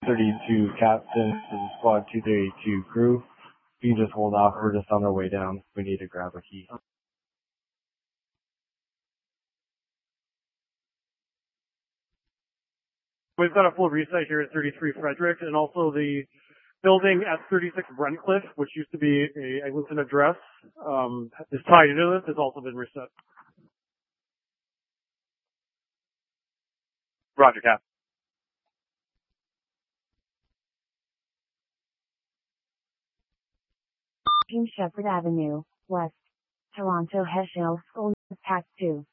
32 Captain, this is Squad 232 crew. You can just hold off, we're just on our way down. We need to grab a key. We've got a full reset here at 33 Frederick, and also the building at 36 Brentcliffe, which used to be a Eglinton address, is tied into this, has also been reset. Roger, Cap. King Shepherd Avenue, West, Toronto Heschel School, Pack 2.